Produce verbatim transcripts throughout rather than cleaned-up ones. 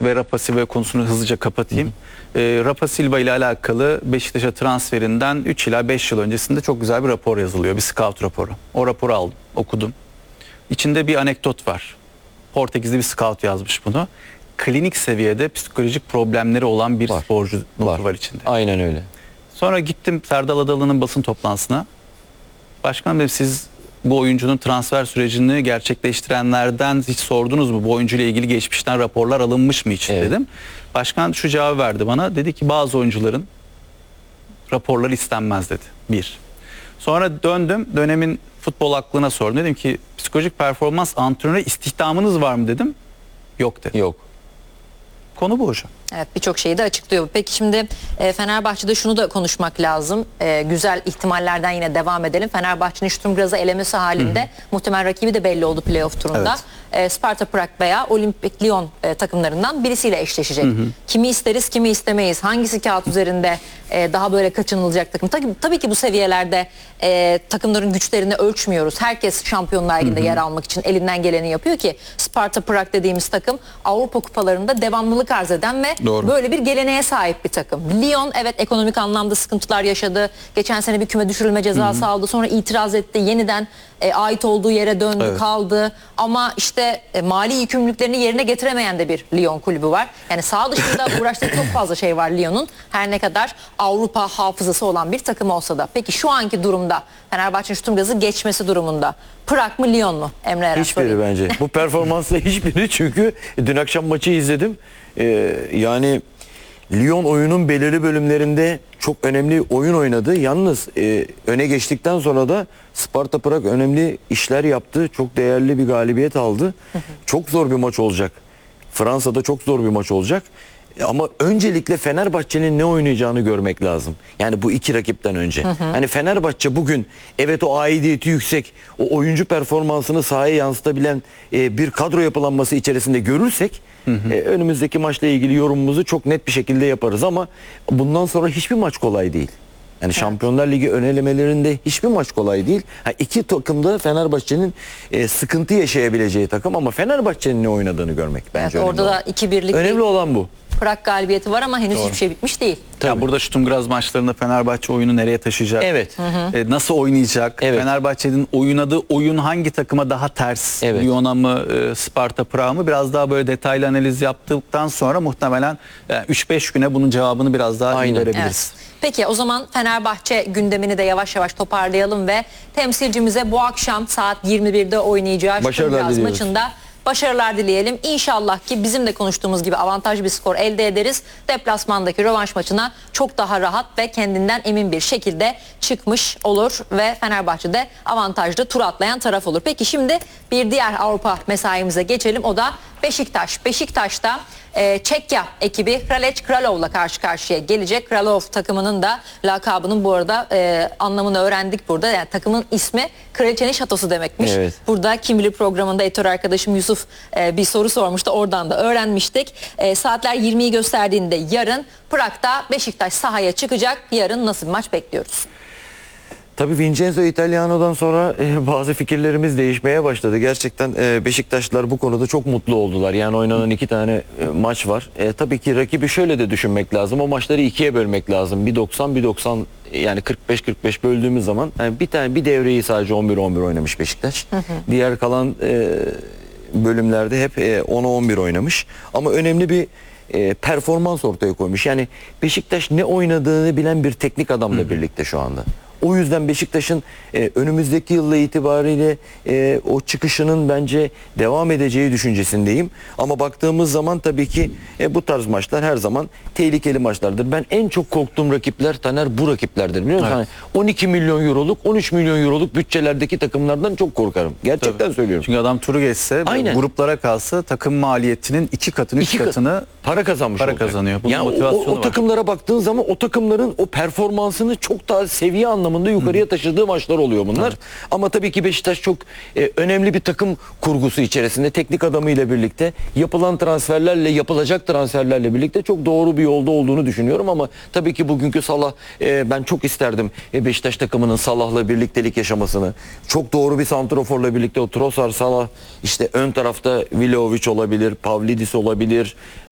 ve Rafa Silva konusunu hızlıca kapatayım. Hı hı. E, Rafa Silva ile alakalı Beşiktaş'a transferinden üç ila beş yıl öncesinde çok güzel bir rapor yazılıyor. Bir scout raporu. O raporu aldım, okudum. İçinde bir anekdot var. Portekizli bir scout yazmış bunu. Klinik seviyede psikolojik problemleri olan bir var. sporcu var. var içinde. Aynen öyle. Sonra gittim Serdal Adalı'nın basın toplantısına. Başkanım dedim, siz bu oyuncunun transfer sürecini gerçekleştirenlerden hiç sordunuz mu? Bu oyuncuyla ilgili geçmişten raporlar alınmış mı hiç, evet, dedim. Başkan şu cevabı verdi bana. Dedi ki bazı oyuncuların raporları istenmez dedi. Bir. Sonra döndüm, dönemin futbol aklına sordum. Dedim ki psikolojik performans antrenörü istihdamınız var mı dedim. Yok dedi. Yok. Konu bu hocam. Evet, birçok şeyi de açıklıyor. Peki şimdi e, Fenerbahçe'de şunu da konuşmak lazım. E, güzel ihtimallerden yine devam edelim. Fenerbahçe'nin Sturm Graz'ı elemesi halinde, hı hı, muhtemel rakibi de belli oldu playoff turunda. Evet. E, Sparta Prag veya Olimpik Lyon e, takımlarından birisiyle eşleşecek. Hı hı. Kimi isteriz, kimi istemeyiz. Hangisi kağıt üzerinde e, daha böyle kaçınılacak takım? Tabii, tabii ki bu seviyelerde e, takımların güçlerini ölçmüyoruz. Herkes Şampiyonlar Ligi'nde yer almak için elinden geleni yapıyor ki Sparta Prag dediğimiz takım Avrupa kupalarında devamlılık arz eden ve doğru, böyle bir geleneğe sahip bir takım. Lyon evet ekonomik anlamda sıkıntılar yaşadı. Geçen sene bir küme düşürülme cezası, hı hı, aldı. Sonra itiraz etti. Yeniden e, ait olduğu yere döndü, evet, kaldı. Ama işte e, mali yükümlülüklerini yerine getiremeyen de bir Lyon kulübü var. Yani sağ dışında uğraştığı çok fazla şey var Lyon'un. Her ne kadar Avrupa hafızası olan bir takım olsa da. Peki şu anki durumda Fenerbahçe'nin Sturm Graz'ı geçmesi durumunda Prag mı Lyon mu? Emre Eren hiçbiri sorayım. bence. Bu performansla hiçbiri, çünkü dün akşam maçı izledim. Ee, yani Lyon oyunun belirli bölümlerinde çok önemli oyun oynadı. Yalnız e, öne geçtikten sonra da Sparta Prag önemli işler yaptı. Çok değerli bir galibiyet aldı. Hı hı. Çok zor bir maç olacak. Fransa'da çok zor bir maç olacak. Ama öncelikle Fenerbahçe'nin ne oynayacağını görmek lazım. Yani bu iki rakipten önce. Hı hı. Hani Fenerbahçe bugün evet o aidiyeti yüksek, o oyuncu performansını sahaya yansıtabilen e, bir kadro yapılanması içerisinde görürsek, hı hı, e, önümüzdeki maçla ilgili yorumumuzu çok net bir şekilde yaparız. Ama bundan sonra hiçbir maç kolay değil. Yani evet, Şampiyonlar Ligi ön elemelerinde hiçbir maç kolay değil. Ha, iki takım da Fenerbahçe'nin e, sıkıntı yaşayabileceği takım, ama Fenerbahçe'nin ne oynadığını görmek bence evet, önemli. Orada da iki birlik önemli olan bu. Prag galibiyeti var ama henüz doğru, hiçbir şey bitmiş değil. Ya burada Sturm Graz maçlarında Fenerbahçe oyunu nereye taşıyacak? Evet. Hı hı. E, nasıl oynayacak? Evet. Fenerbahçe'nin oynadığı oyun hangi takıma daha ters? Evet. Lyon'a mı, e, Sparta Prag'a mı? Biraz daha böyle detaylı analiz yaptıktan sonra muhtemelen yani üç beş güne bunun cevabını biraz daha iyi verebiliriz. Evet. Peki o zaman Fenerbahçe gündemini de yavaş yavaş toparlayalım ve temsilcimize bu akşam saat yirmi birde oynayacağı Sturm Graz maçında başarılar dileyelim. İnşallah ki bizim de konuştuğumuz gibi avantajlı bir skor elde ederiz. Deplasmandaki rövanş maçına çok daha rahat ve kendinden emin bir şekilde çıkmış olur ve Fenerbahçe'de avantajlı tur atlayan taraf olur. Peki şimdi bir diğer Avrupa mesaimize geçelim. O da Beşiktaş. Beşiktaş'ta e, Çekya ekibi Kralec Kralov'la karşı karşıya gelecek. Kralov takımının da lakabının bu arada e, anlamını öğrendik burada. Yani takımın ismi Kraliçenin Şatosu demekmiş. Evet. Burada Kim Bilir programında editör arkadaşım Yusuf e, bir soru sormuştu. Oradan da öğrenmiştik. E, saatler yirmiyi gösterdiğinde yarın Prag'da Beşiktaş sahaya çıkacak. Yarın nasıl bir maç bekliyoruz? Tabii Vincenzo Italiano'dan sonra e, bazı fikirlerimiz değişmeye başladı. Gerçekten e, Beşiktaşlılar bu konuda çok mutlu oldular. Yani oynanan iki tane e, maç var. E, tabii ki rakibi şöyle de düşünmek lazım. O maçları ikiye bölmek lazım. Bir doksan bir doksan, yani kırk beş kırk beş böldüğümüz zaman yani bir tane bir devreyi sadece on bir on bir oynamış Beşiktaş. Hı hı. Diğer kalan e, bölümlerde hep e, ona on bir oynamış. Ama önemli bir e, performans ortaya koymuş. Yani Beşiktaş ne oynadığını bilen bir teknik adamla, hı hı, birlikte şu anda. O yüzden Beşiktaş'ın e, önümüzdeki yılla itibariyle e, o çıkışının bence devam edeceği düşüncesindeyim. Ama baktığımız zaman tabii ki e, bu tarz maçlar her zaman tehlikeli maçlardır. Ben en çok korktuğum rakipler Taner bu rakiplerdir, biliyor musun? Evet. Yani on iki milyon euroluk, on üç milyon euroluk bütçelerdeki takımlardan çok korkarım. Gerçekten tabii söylüyorum. Çünkü adam turu geçse, gruplara kalsa takım maliyetinin iki katını, iki katını para kazanmış para olacak. kazanıyor. Bunun yani motivasyonu o, o, o takımlara baktığın zaman o takımların o performansını çok daha seviye anlamında anlamında yukarıya taşıdığı maçlar oluyor bunlar. Evet. Ama tabii ki Beşiktaş çok e, önemli bir takım kurgusu içerisinde teknik adamıyla birlikte yapılan transferlerle, yapılacak transferlerle birlikte çok doğru bir yolda olduğunu düşünüyorum. Ama tabii ki bugünkü Salah, e, ben çok isterdim e, Beşiktaş takımının Salah'la birliktelik yaşamasını. Çok doğru bir santraforla birlikte o Trossard, Salah, işte ön tarafta Vlahovic olabilir, Pavlidis olabilir.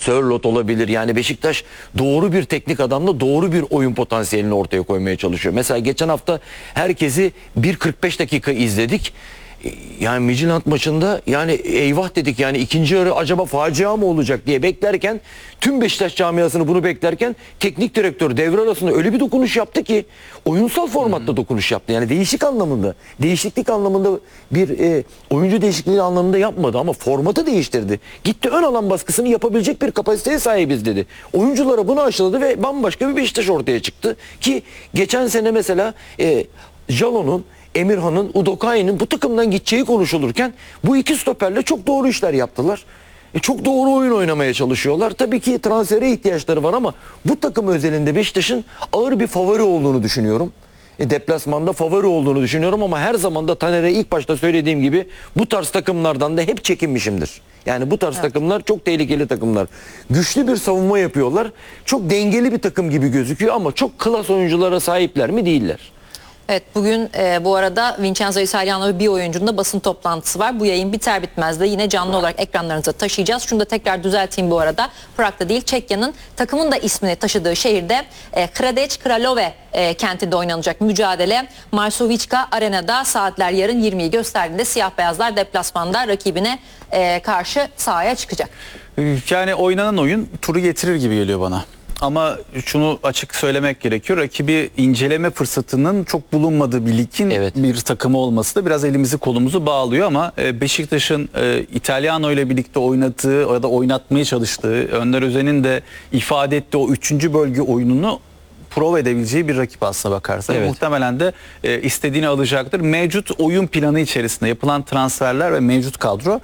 Sörloth olabilir. Yani Beşiktaş doğru bir teknik adamla doğru bir oyun potansiyelini ortaya koymaya çalışıyor. Mesela geçen hafta herkesi bir kırk beş dakika izledik. Yani Midtjylland maçında yani eyvah dedik, yani ikinci yarı acaba facia mı olacak diye beklerken, tüm Beşiktaş camiasını bunu beklerken teknik direktör devre arasında öyle bir dokunuş yaptı ki, oyunsal formatta hmm. dokunuş yaptı. Yani değişik anlamında, değişiklik anlamında bir e, oyuncu değişikliği anlamında yapmadı ama formatı değiştirdi. Gitti, ön alan baskısını yapabilecek bir kapasiteye sahibiz dedi. Oyunculara bunu aşıladı ve bambaşka bir Beşiktaş ortaya çıktı ki geçen sene mesela e, Jalon'un, Emirhan'ın, Udokai'nin bu takımdan gideceği konuşulurken bu iki stoperle çok doğru işler yaptılar. E çok doğru oyun oynamaya çalışıyorlar. Tabii ki transfere ihtiyaçları var ama bu takım özelinde Beşiktaş'ın ağır bir favori olduğunu düşünüyorum. E deplasmanda favori olduğunu düşünüyorum ama her zaman da Taner'e ilk başta söylediğim gibi bu tarz takımlardan da hep çekinmişimdir. Yani bu tarz evet. takımlar çok tehlikeli takımlar. Güçlü bir savunma yapıyorlar. Çok dengeli bir takım gibi gözüküyor ama çok klas oyunculara sahipler mi? Değiller. Evet, bugün e, bu arada Vincenzo Italiano bir oyuncunun da basın toplantısı var. Bu yayın biter bitmez de yine canlı olarak ekranlarınıza taşıyacağız. Şunu da tekrar düzelteyim bu arada. Prag'da değil, Çekya'nın takımın da ismini taşıdığı şehirde e, Hradec Kralove e, kentinde oynanacak mücadele Marsovicka Arena'da saatler yarın yirmiyi gösterdiğinde siyah beyazlar deplasmanda rakibine e, karşı sahaya çıkacak. Yani oynanan oyun turu getirir gibi geliyor bana. Ama şunu açık söylemek gerekiyor. Rakibi inceleme fırsatının çok bulunmadığı bir ligin evet. bir takımı olması da biraz elimizi kolumuzu bağlıyor ama Beşiktaş'ın İtalyano ile birlikte oynadığı ya da oynatmaya çalıştığı, Önder Özen'in de ifade ettiği o üçüncü bölge oyununu prova edebileceği bir rakip aslına bakarsan. Evet. Muhtemelen de istediğini alacaktır. Mevcut oyun planı içerisinde yapılan transferler ve mevcut kadro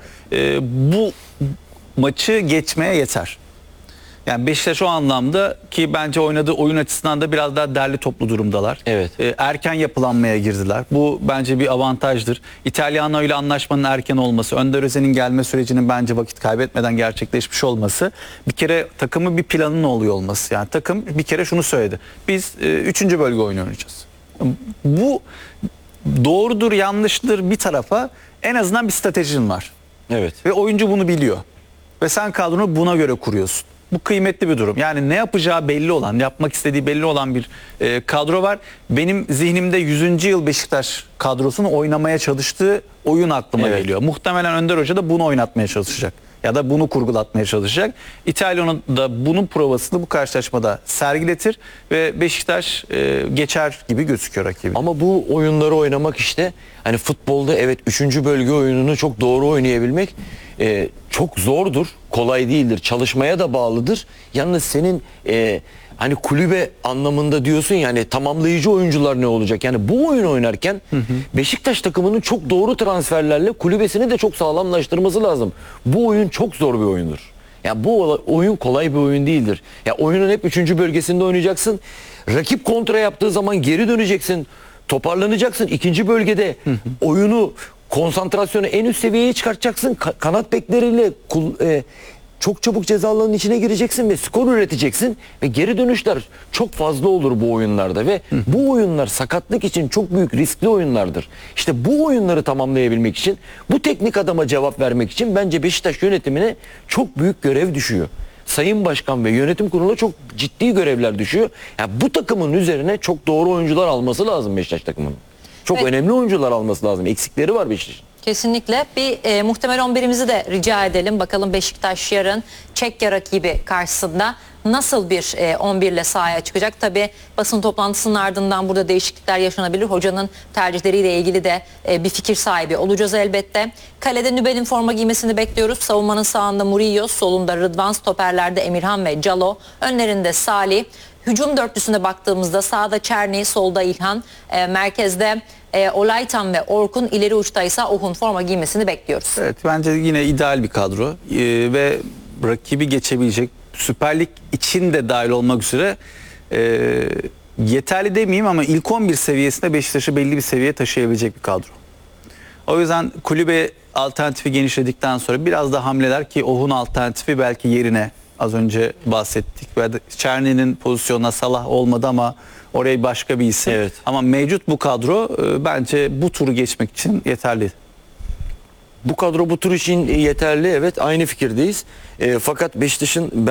bu maçı geçmeye yeter. Yani Beşiktaş o anlamda ki bence oynadığı oyun açısından da biraz daha derli toplu durumdalar. Evet. Ee, erken yapılanmaya girdiler. Bu bence bir avantajdır. İtalyano ile anlaşmanın erken olması, Önder Özen'in gelme sürecinin bence vakit kaybetmeden gerçekleşmiş olması, bir kere takımın bir planının oluyor olması. Yani takım bir kere şunu söyledi. Biz e, üçüncü bölge oyunu oynayacağız. Bu doğrudur, yanlıştır bir tarafa, en azından bir stratejin var. Evet. Ve oyuncu bunu biliyor. Ve sen kadronu buna göre kuruyorsun. Bu kıymetli bir durum. Yani ne yapacağı belli olan, yapmak istediği belli olan bir e, kadro var. Benim zihnimde yüzüncü yıl Beşiktaş kadrosunu oynamaya çalıştığı oyun aklıma evet. geliyor. Muhtemelen Önder Hoca da bunu oynatmaya çalışacak. Ya da bunu kurgulatmaya çalışacak. İtalya'nın da bunun provasını bu karşılaşmada sergiletir ve Beşiktaş e, geçer gibi gözüküyor rakibi. Ama bu oyunları oynamak işte, hani futbolda evet üçüncü bölge oyununu çok doğru oynayabilmek e, çok zordur. Kolay değildir. Çalışmaya da bağlıdır. Yalnız senin e, hani kulübe anlamında diyorsun yani tamamlayıcı oyuncular ne olacak? Yani bu oyun oynarken hı hı. Beşiktaş takımının çok doğru transferlerle kulübesini de çok sağlamlaştırması lazım. Bu oyun çok zor bir oyundur. Ya bu oyun kolay bir oyun değildir. Ya oyunun hep üçüncü bölgesinde oynayacaksın. Rakip kontra yaptığı zaman geri döneceksin. Toparlanacaksın. İkinci bölgede hı hı. oyunu, konsantrasyonu en üst seviyeye çıkartacaksın. Ka- kanat bekleriyle kul, e, çok çabuk ceza alanının içine gireceksin ve skor üreteceksin ve geri dönüşler çok fazla olur bu oyunlarda ve hı. bu oyunlar sakatlık için çok büyük riskli oyunlardır. İşte bu oyunları tamamlayabilmek için, bu teknik adama cevap vermek için bence Beşiktaş yönetimine çok büyük görev düşüyor. Sayın Başkan ve yönetim kuruluna çok ciddi görevler düşüyor. Yani bu takımın üzerine çok doğru oyuncular alması lazım Beşiktaş takımının. Çok evet. önemli oyuncular alması lazım. Eksikleri var Beşiktaş'ın. Kesinlikle. Bir e, muhtemel on birimizi de rica edelim. Bakalım Beşiktaş yarın Çekya rakibi karşısında nasıl bir e, on bir ile sahaya çıkacak? Tabii basın toplantısının ardından burada değişiklikler yaşanabilir. Hocanın tercihleriyle ilgili de e, bir fikir sahibi olacağız elbette. Kalede Nübel'in forma giymesini bekliyoruz. Savunmanın sağında Murillo, solunda Rıdvan, stoperlerde Emirhan ve Calo, önlerinde Salih. Hücum dörtlüsüne baktığımızda sağda Çerni, solda İlhan, e, merkezde e, Olaytan ve Orkun, ileri uçta ise Ohun forma giymesini bekliyoruz. Evet, bence yine ideal bir kadro ee, ve rakibi geçebilecek, Süper Lig için de dahil olmak üzere e, yeterli demeyeyim ama ilk on bir seviyesinde Beşiktaş'ı belli bir seviyeye taşıyabilecek bir kadro. O yüzden kulübe alternatifi genişledikten sonra biraz da hamleler ki Ohun alternatifi belki yerine, az önce bahsettik. Çerni'nin pozisyonuna Salah olmadı ama oraya başka bir isim. Evet. Ama mevcut bu kadro e, bence bu turu geçmek için yeterli. Bu kadro bu tur için yeterli, evet, aynı fikirdeyiz. E, fakat Beşiktaş'ın